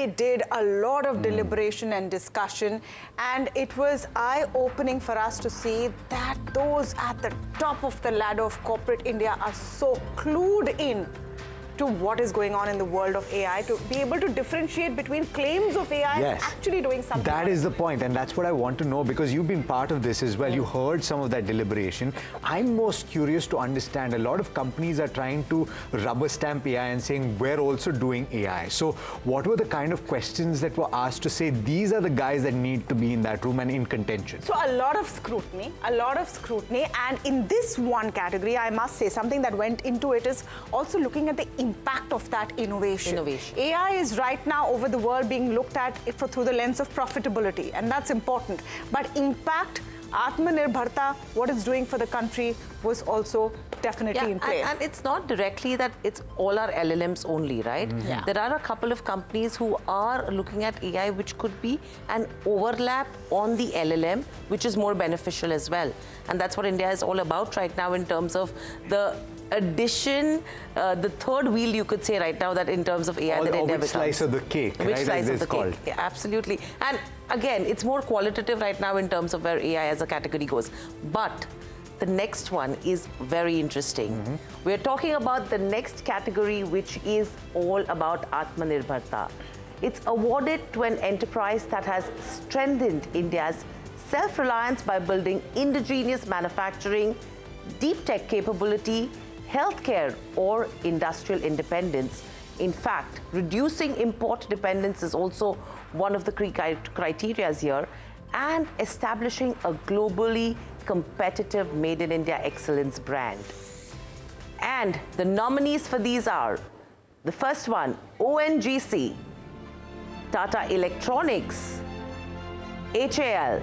they did a lot of deliberation and discussion, and it was eye-opening for us to see that those at the top of the ladder of corporate India are so clued in to what is going on in the world of AI, to be able to differentiate between claims of AI and actually doing something. That is the point, and that's what I want to know, because you've been part of this as well. You heard some of that deliberation. I'm most curious to understand, a lot of companies are trying to rubber stamp AI and saying, we're also doing AI. So what were the kind of questions that were asked to say, these are the guys that need to be in that room and in contention? So a lot of scrutiny, and in this one category, I must say, something that went into it is also looking at the impact of that innovation. AI is right now over the world being looked at through the lens of profitability, and that's important. But impact, Atmanirbharta, what it's doing for the country was also definitely in play. And it's not directly that it's all our LLMs only, right? There are a couple of companies who are looking at AI which could be an overlap on the LLM, which is more beneficial as well. And that's what India is all about right now in terms of the addition, the third wheel, you could say right now, that in terms of AI that India becomes. Which slice of the cake, which slice of the cake, yeah, absolutely. And again, it's more qualitative right now in terms of where AI as a category goes. But the next one is very interesting. We're talking about the next category, which is all about Atmanirbharta. It's awarded to an enterprise that has strengthened India's self-reliance by building indigenous manufacturing, deep tech capability, healthcare, or industrial independence. In fact, reducing import dependence is also one of the criteria here, and establishing a globally competitive Made in India excellence brand. And the nominees for these are, the first one, ONGC, Tata Electronics, HAL,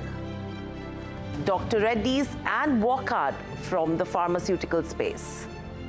Dr. Reddy's, and Wockhardt from the pharmaceutical space.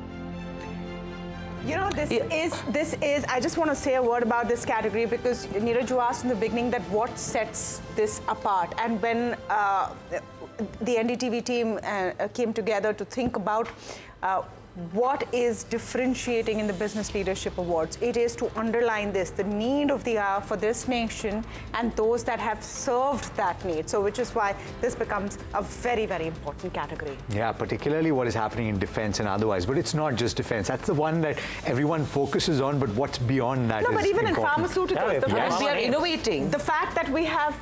You know, this is, I just want to say a word about this category, because Neeraj, you asked in the beginning that what sets this apart. And when the NDTV team came together to think about what is differentiating in the Business Leadership Awards, it is to underline this, the need of the hour for this nation and those that have served that need. So which is why this becomes a very, very important category. Yeah, particularly what is happening in defense and otherwise. But it's not just defense. That's the one that everyone focuses on, but what's beyond that is but even important. in pharmaceuticals, the fact we are innovating. The fact that we have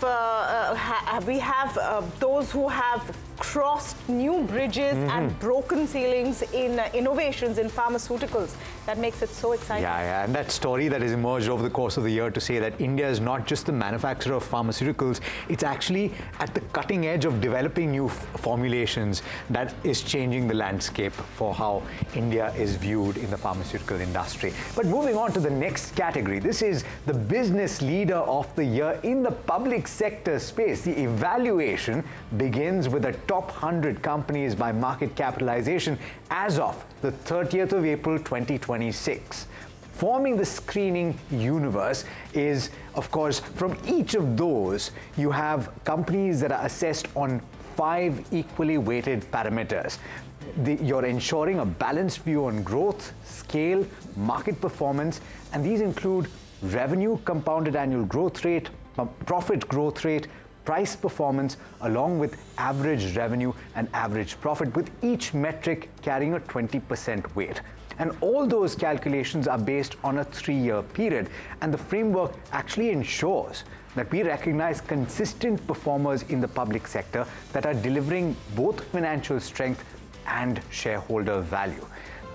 those who have crossed new bridges and broken ceilings in innovations in pharmaceuticals, that makes it so exciting. Yeah, and that story that has emerged over the course of the year to say that India is not just the manufacturer of pharmaceuticals, it's actually at the cutting edge of developing new formulations that is changing the landscape for how India is viewed in the pharmaceutical industry. But moving on to the next category, this is the Business Leader of the Year in the public sector space. The evaluation begins with the top 100 companies by market capitalization as of the 30th of April 2026. Forming the screening universe is, of course, from each of those, you have companies that are assessed on 5 equally weighted parameters. You're ensuring a balanced view on growth, scale, market performance, and these include revenue compounded annual growth rate, profit growth rate, price performance, along with average revenue and average profit, with each metric carrying a 20% weight. And all those calculations are based on a 3-year period. And the framework actually ensures that we recognize consistent performers in the public sector that are delivering both financial strength and shareholder value.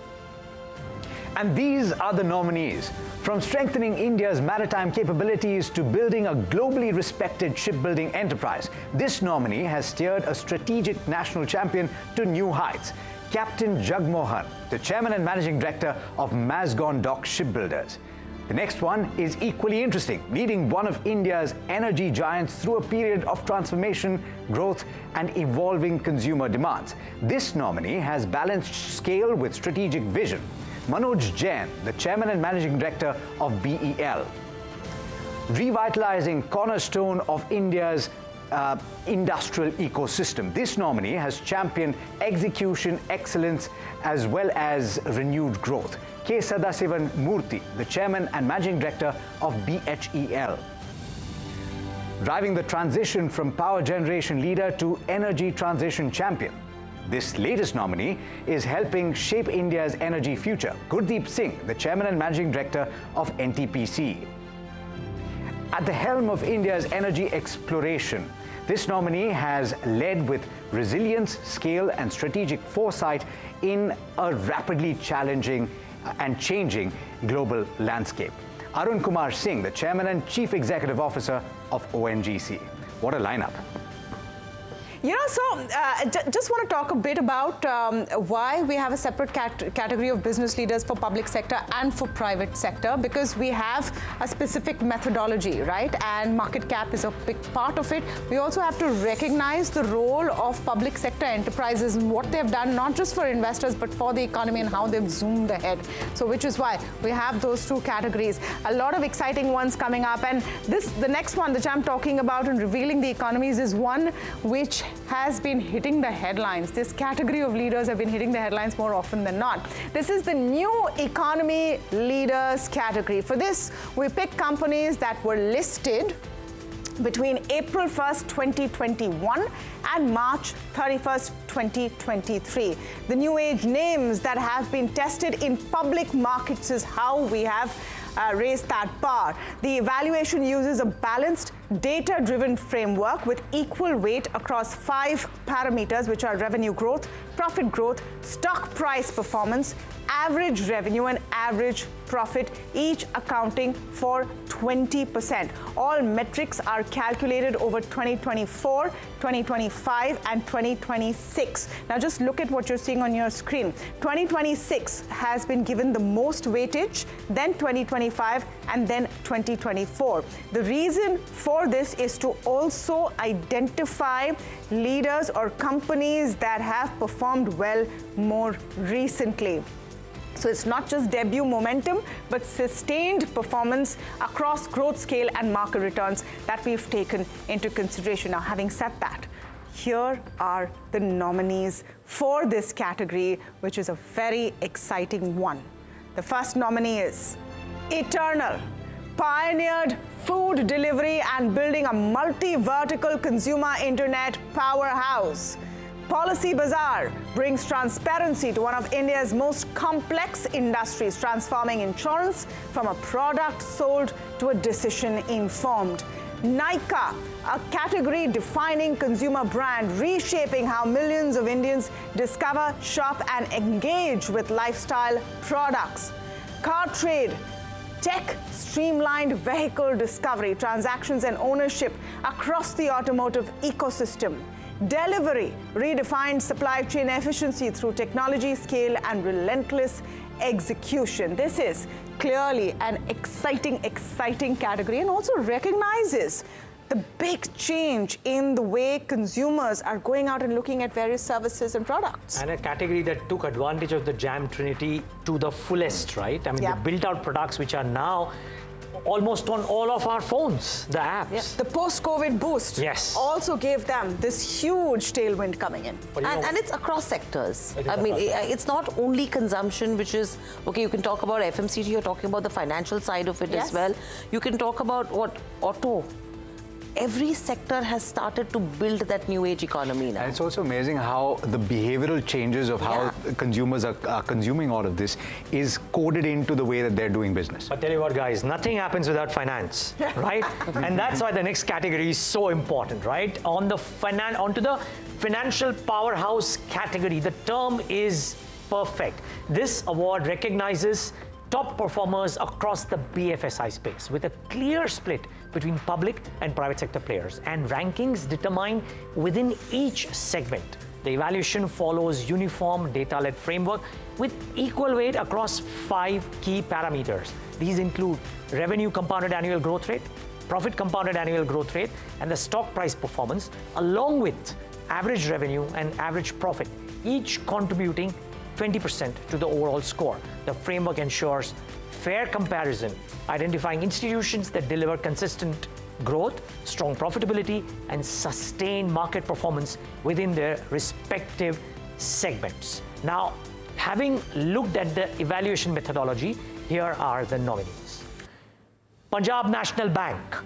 And these are the nominees. From strengthening India's maritime capabilities to building a globally respected shipbuilding enterprise, this nominee has steered a strategic national champion to new heights. Captain Jagmohan, the Chairman and Managing Director of Mazagon Dock Shipbuilders. The next one is equally interesting, leading one of India's energy giants through a period of transformation, growth, and evolving consumer demands. This nominee has balanced scale with strategic vision. Manoj Jain, the Chairman and Managing Director of BEL. Revitalizing cornerstone of India's industrial ecosystem. This nominee has championed execution excellence as well as renewed growth. K. Sadasivan Murthy, the Chairman and Managing Director of BHEL. Driving the transition from power generation leader to energy transition champion. This latest nominee is helping shape India's energy future. Gurdeep Singh, the Chairman and Managing Director of NTPC. At the helm of India's energy exploration, this nominee has led with resilience, scale, and strategic foresight in a rapidly challenging and changing global landscape. Arun Kumar Singh, the Chairman and Chief Executive Officer of ONGC. What a lineup. You know, so just want to talk a bit about why we have a separate category of business leaders for public sector and for private sector, because we have a specific methodology, right? And market cap is a big part of it. We also have to recognize the role of public sector enterprises and what they've done, not just for investors, but for the economy and how they've zoomed ahead. So which is why we have those two categories. A lot of exciting ones coming up. And the next one that I'm talking about and revealing the economies is one which has been hitting the headlines. This category of leaders have been hitting the headlines more often than not. This is the new economy leaders category. For this, we pick companies that were listed between April 1st, 2021 and March 31st, 2023. The new age names that have been tested in public markets is how we have raised that bar. The evaluation uses a balanced, data-driven framework with equal weight across 5 parameters, which are revenue growth, profit growth, stock price performance, average revenue, and average profit, each accounting for 20%. All metrics are calculated over 2024, 2025, and 2026. Now just look at what you're seeing on your screen. 2026 has been given the most weightage, then 2025, and then 2024. The reason for this is to also identify leaders or companies that have performed well more recently. So it's not just debut momentum, but sustained performance across growth scale and market returns that we've taken into consideration. Now, having said that, here are the nominees for this category, which is a very exciting one. The first nominee is Eternal, pioneered food delivery and building a multi-vertical consumer internet powerhouse. Policybazaar brings transparency to one of India's most complex industries, transforming insurance from a product sold to a decision informed. Nykaa, a category-defining consumer brand, reshaping how millions of Indians discover, shop, and engage with lifestyle products. Cartrade, tech-streamlined vehicle discovery, transactions, and ownership across the automotive ecosystem. Delivery redefined supply chain efficiency through technology, scale, and relentless execution. This is clearly an exciting category, and also recognizes the big change in the way consumers are going out and looking at various services and products. And a category that took advantage of the Jam Trinity to the fullest, right? I mean, They built out products which are now almost on all of our phones, the apps. The post-COVID boost also gave them this huge tailwind coming in. And it's across sectors. I mean, it's not only consumption, which is, okay, you can talk about FMCG, you're talking about the financial side of it as well. You can talk about auto. Every sector has started to build that new age economy now. And it's also amazing how the behavioral changes of how consumers are consuming all of this is coded into the way that they're doing business. But tell you what, guys, nothing happens without finance, right? And that's why the next category is so important, right? Onto the financial powerhouse category, the term is perfect. This award recognizes top performers across the BFSI space with a clear split between public and private sector players, and rankings determined within each segment. The evaluation follows uniform data-led framework with equal weight across 5 key parameters. These include revenue compounded annual growth rate, profit compounded annual growth rate, and the stock price performance, along with average revenue and average profit, each contributing 20% to the overall score. The framework ensures fair comparison, identifying institutions that deliver consistent growth, strong profitability, and sustained market performance within their respective segments. Now, having looked at the evaluation methodology, here are the nominees. Punjab National Bank,